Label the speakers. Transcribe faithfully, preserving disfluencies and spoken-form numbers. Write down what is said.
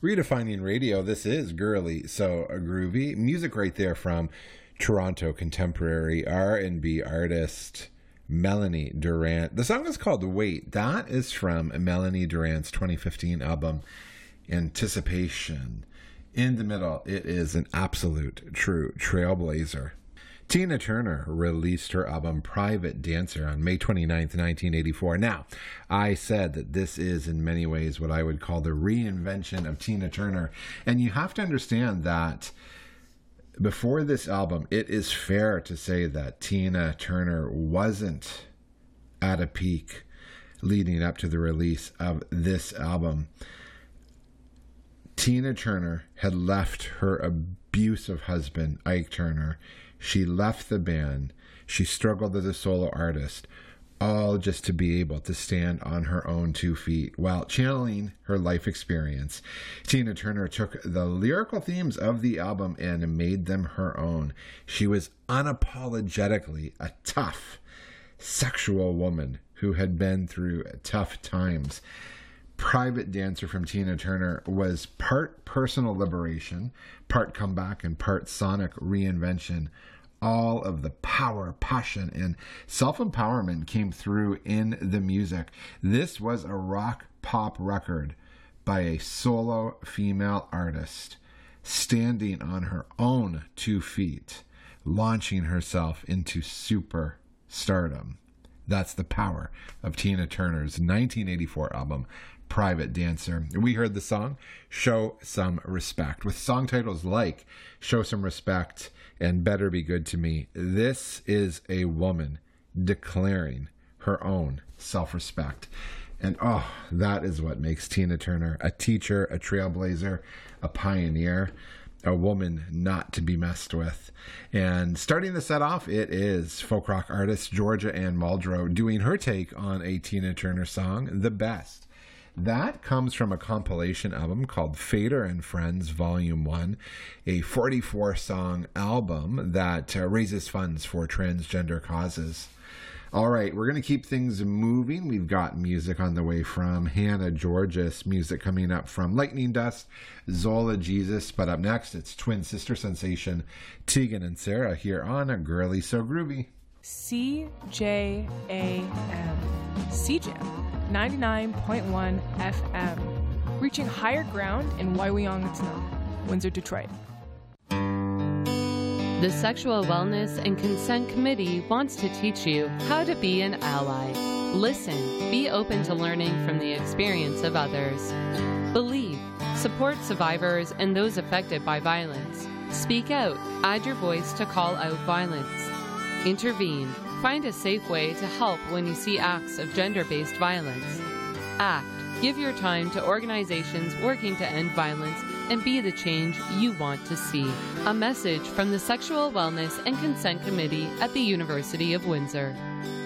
Speaker 1: Redefining radio, this is Girly So Groovy. Music right there from Toronto contemporary R and B artist Melanie Durrant. The song is called Wait. That is from Melanie Durrant's twenty fifteen album Anticipation. In the middle, it is an absolute true trailblazer. Tina Turner released her album Private Dancer on May twenty-ninth, nineteen eighty-four. Now, I said that this is in many ways what I would call the reinvention of Tina Turner. And you have to understand that before this album, it is fair to say that Tina Turner wasn't at a peak leading up to the release of this album. Tina Turner had left her abusive husband, Ike Turner. She left the band. She struggled as a solo artist, all just to be able to stand on her own two feet. While channeling her life experience, Tina Turner took the lyrical themes of the album and made them her own. She was unapologetically a tough, sexual woman who had been through tough times. Private Dancer from Tina Turner was part personal liberation, part comeback, and part sonic reinvention. All of the power, passion, and self-empowerment came through in the music. This was a rock pop record by a solo female artist standing on her own two feet, launching herself into super stardom. That's the power of Tina Turner's nineteen eighty-four album, Private Dancer. We heard the song, Show Some Respect, with song titles like Show Some Respect and Better Be Good to Me. This is a woman declaring her own self-respect. And oh, that is what makes Tina Turner a teacher, a trailblazer, a pioneer, a woman not to be messed with. And starting the set off, it is folk rock artist Georgia Ann Muldrow doing her take on a Tina Turner song, The Best. That comes from a compilation album called Fader and Friends Volume one, a forty-four song album that uh, raises funds for transgender causes. All right, we're going to keep things moving. We've got music on the way from Hannah Georges, music coming up from Lightning Dust, Zola Jesus, but up next it's twin sister sensation Tegan and Sarah here on A Girly So Groovy.
Speaker 2: C J A M, C J A M, ninety-nine point one F M, reaching higher ground in Waiwiong-Atinon, Windsor, Detroit.
Speaker 3: The Sexual Wellness and Consent Committee wants to teach you how to be an ally. Listen, be open to learning from the experience of others. Believe, support survivors and those affected by violence. Speak out, add your voice to call out violence. Intervene, find a safe way to help when you see acts of gender-based violence. Act, give your time to organizations working to end violence and be the change you want to see. A message from the Sexual Wellness and Consent Committee at the University of Windsor.